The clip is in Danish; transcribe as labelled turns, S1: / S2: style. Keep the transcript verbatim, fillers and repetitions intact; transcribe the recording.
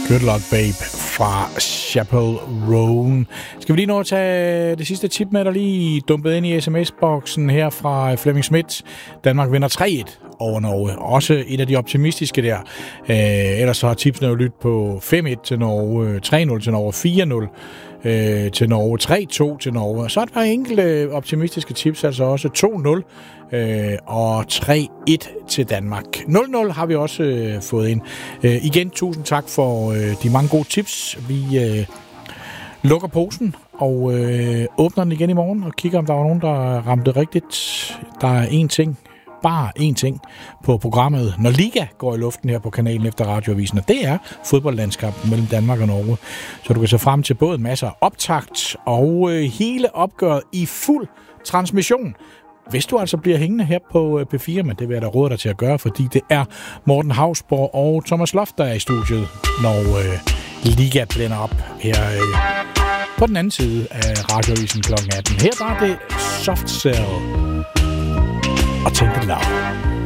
S1: Good Luck Babe fra Chapel Roan. Skal vi lige nå at tage det sidste tip med, der lige dumpet ind i sms-boksen her fra Flemming Schmidt. Danmark vinder tre et over Norge. Også et af de optimistiske der. Øh, ellers så har tipsene jo lyttet på fem et til Norge, tre nul til Norge, fire nul øh, til Norge, tre to til Norge. Så er der enkelte optimistiske tips, altså også to nul øh, og tre et til Danmark. nul nul har vi også øh, fået ind. Øh, igen, tusind tak for øh, de mange gode tips. Vi øh, lukker posen og øh, åbner den igen i morgen og kigger, om der var nogen, der ramte rigtigt. Der er én ting, bare én ting på programmet, når Liga går i luften her på kanalen efter radioavisen, og det er fodboldlandskampen mellem Danmark og Norge. Så du kan se frem til både masser af optakt og øh, hele opgøret i fuld transmission. Hvis du altså bliver hængende her på P fire, men det vil jeg da råde dig til at gøre, fordi det er Morten Hausborg og Thomas Loft, der er i studiet, når øh, Liga blænder op her øh, på den anden side af radioavisen klokken atten. Her der er det Soft Cell og Tænk det lav.